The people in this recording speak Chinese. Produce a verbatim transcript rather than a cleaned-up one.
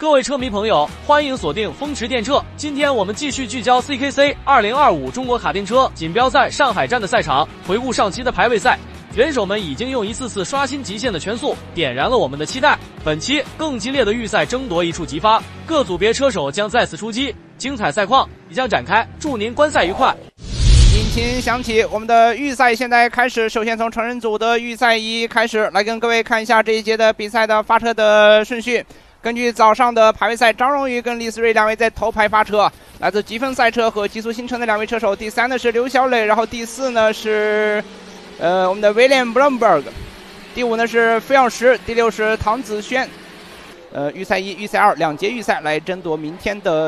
各位车迷朋友，欢迎锁定风驰电掣。今天我们继续聚焦 C K C 二零二五中国卡丁车锦标赛上海站的赛场，回顾上期的排位赛。选手们已经用一次次刷新极限的全速，点燃了我们的期待。本期更激烈的预赛争夺一触即发，各组别车手将再次出击，精彩赛况即将展开，祝您观赛愉快。 引擎响起，我们的预赛现在开始。首先从成人组的预赛一开始，来跟各位看一下这一节的比赛的发车的顺序。根据早上的排位赛，张荣宇跟李思睿两位在头排发车，来自积分赛车和极速新城的两位车手。第三呢是刘小磊，然后第四呢是呃我们的 William Blumberg， 第五呢是费耀石，第六是唐子轩。呃，预赛一、预赛二两节预赛来争夺明天的